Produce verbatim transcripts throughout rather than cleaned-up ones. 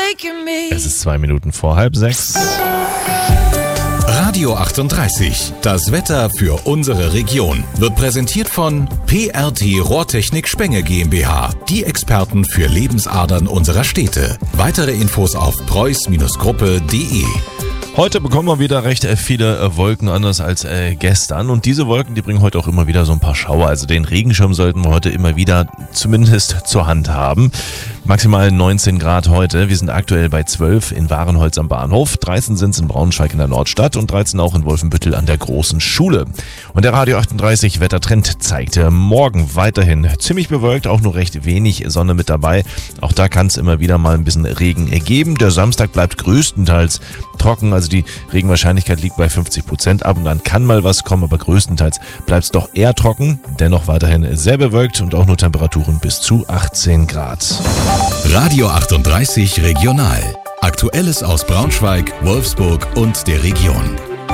Es ist zwei Minuten vor halb sechs. Radio achtunddreißig, das Wetter für unsere Region, wird präsentiert von P R T Rohrtechnik Spenge GmbH, die Experten für Lebensadern unserer Städte. Weitere Infos auf preuß Gruppe punkt de. Heute bekommen wir wieder recht viele Wolken, anders als äh, gestern. Und diese Wolken, die bringen heute auch immer wieder so ein paar Schauer. Also den Regenschirm sollten wir heute immer wieder zumindest zur Hand haben. Maximal neunzehn Grad heute. Wir sind aktuell bei zwölf in Warenholz am Bahnhof. dreizehn sind es in Braunschweig in der Nordstadt und dreizehn auch in Wolfenbüttel an der Großen Schule. Und der Radio achtunddreißig Wettertrend zeigte morgen weiterhin ziemlich bewölkt, auch nur recht wenig Sonne mit dabei. Auch da kann es immer wieder mal ein bisschen Regen geben. Der Samstag bleibt größtenteils trocken, also die Regenwahrscheinlichkeit liegt bei fünfzig Prozent. Ab und an kann mal was kommen, aber größtenteils bleibt es doch eher trocken. Dennoch weiterhin sehr bewölkt und auch nur Temperaturen bis zu achtzehn Grad. Radio achtunddreißig Regional. Aktuelles aus Braunschweig, Wolfsburg und der Region.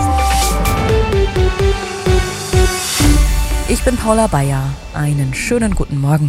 Ich bin Paula Bayer. Einen schönen guten Morgen.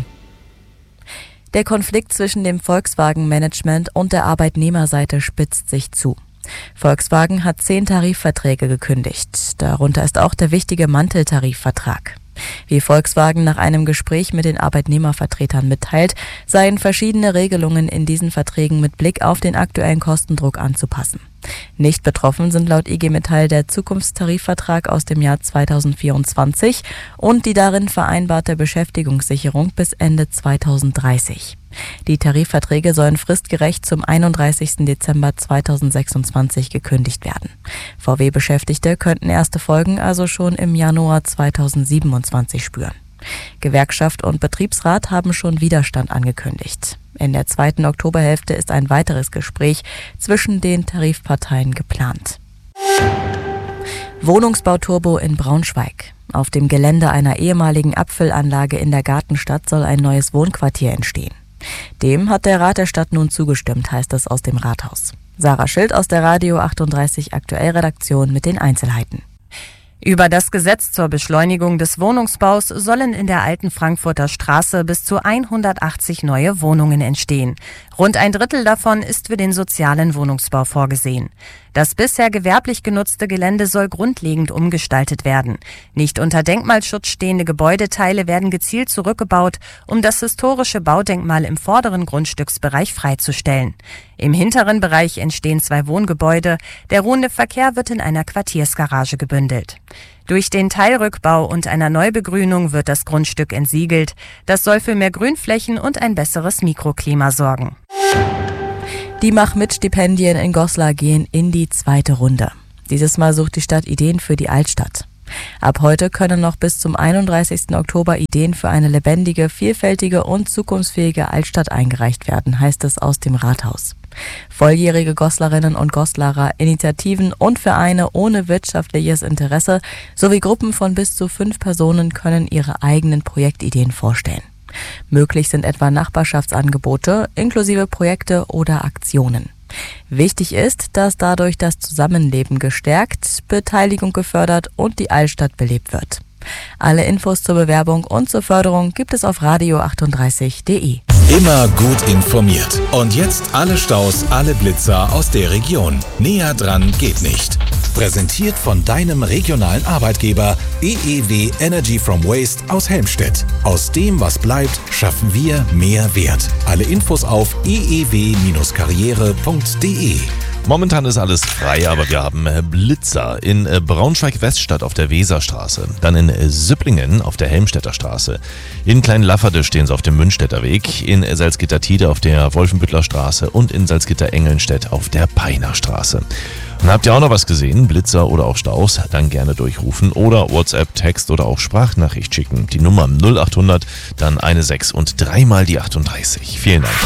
Der Konflikt zwischen dem Volkswagen-Management und der Arbeitnehmerseite spitzt sich zu. Volkswagen hat zehn Tarifverträge gekündigt. Darunter ist auch der wichtige Manteltarifvertrag. Wie Volkswagen nach einem Gespräch mit den Arbeitnehmervertretern mitteilt, seien verschiedene Regelungen in diesen Verträgen mit Blick auf den aktuellen Kostendruck anzupassen. Nicht betroffen sind laut I G Metall der Zukunftstarifvertrag aus dem Jahr zweitausendvierundzwanzig und die darin vereinbarte Beschäftigungssicherung bis Ende zweitausenddreißig. Die Tarifverträge sollen fristgerecht zum einunddreißigsten Dezember zweitausendsechsundzwanzig gekündigt werden. V W-Beschäftigte könnten erste Folgen also schon im Januar zweitausendsiebenundzwanzig spüren. Gewerkschaft und Betriebsrat haben schon Widerstand angekündigt. In der zweiten Oktoberhälfte ist ein weiteres Gespräch zwischen den Tarifparteien geplant. Wohnungsbauturbo in Braunschweig. Auf dem Gelände einer ehemaligen Abfüllanlage in der Gartenstadt soll ein neues Wohnquartier entstehen. Dem hat der Rat der Stadt nun zugestimmt, heißt es aus dem Rathaus. Sarah Schild aus der Radio achtunddreißig Aktuell-Redaktion mit den Einzelheiten. Über das Gesetz zur Beschleunigung des Wohnungsbaus sollen in der alten Frankfurter Straße bis zu hundertachtzig neue Wohnungen entstehen. Rund ein Drittel davon ist für den sozialen Wohnungsbau vorgesehen. Das bisher gewerblich genutzte Gelände soll grundlegend umgestaltet werden. Nicht unter Denkmalschutz stehende Gebäudeteile werden gezielt zurückgebaut, um das historische Baudenkmal im vorderen Grundstücksbereich freizustellen. Im hinteren Bereich entstehen zwei Wohngebäude. Der ruhende Verkehr wird in einer Quartiersgarage gebündelt. Durch den Teilrückbau und einer Neubegrünung wird das Grundstück entsiegelt. Das soll für mehr Grünflächen und ein besseres Mikroklima sorgen. Die Mach-Mit-Stipendien in Goslar gehen in die zweite Runde. Dieses Mal sucht die Stadt Ideen für die Altstadt. Ab heute können noch bis zum einunddreißigsten Oktober Ideen für eine lebendige, vielfältige und zukunftsfähige Altstadt eingereicht werden, heißt es aus dem Rathaus. Volljährige Goslarinnen und Goslarer, Initiativen und Vereine ohne wirtschaftliches Interesse sowie Gruppen von bis zu fünf Personen können ihre eigenen Projektideen vorstellen. Möglich sind etwa Nachbarschaftsangebote, inklusive Projekte oder Aktionen. Wichtig ist, dass dadurch das Zusammenleben gestärkt, Beteiligung gefördert und die Altstadt belebt wird. Alle Infos zur Bewerbung und zur Förderung gibt es auf radio achtunddreißig punkt de. Immer gut informiert. Und jetzt alle Staus, alle Blitzer aus der Region. Näher dran geht nicht. Präsentiert von deinem regionalen Arbeitgeber E E W Energy from Waste aus Helmstedt. Aus dem, was bleibt, schaffen wir mehr Wert. Alle Infos auf e e w karriere punkt de. Momentan ist alles frei, aber wir haben Blitzer in Braunschweig-Weststadt auf der Weserstraße, dann in Süpplingen auf der Helmstedter Straße, in Kleinlafferde stehen sie auf dem Münchstädter Weg, in Salzgitter-Tide auf der Wolfenbüttler Straße und in Salzgitter-Engelnstedt auf der Peiner Straße. Und habt ihr auch noch was gesehen, Blitzer oder auch Staus, dann gerne durchrufen oder WhatsApp, Text oder auch Sprachnachricht schicken. Die Nummer null achthundert, dann eine sechs und dreimal die achtunddreißig. Vielen Dank.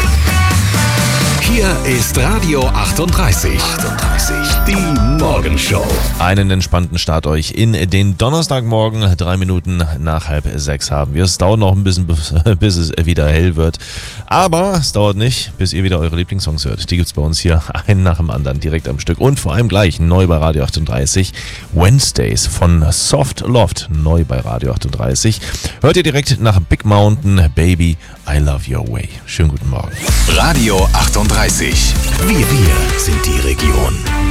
Hier ist Radio achtunddreißig. achtunddreißig, die Morgenshow. Einen entspannten Start euch in den Donnerstagmorgen. Drei Minuten nach halb sechs haben wir. Es dauert noch ein bisschen, bis es wieder hell wird. Aber es dauert nicht, bis ihr wieder eure Lieblingssongs hört. Die gibt's bei uns hier einen nach dem anderen direkt am Stück. Und vor allem gleich neu bei Radio achtunddreißig. Wednesdays von Soft Loft. Neu bei Radio achtunddreißig. Hört ihr direkt nach Big Mountain, Baby, I Love Your Way. Schönen guten Morgen. Radio achtunddreißig. dreißig. Wir, wir sind die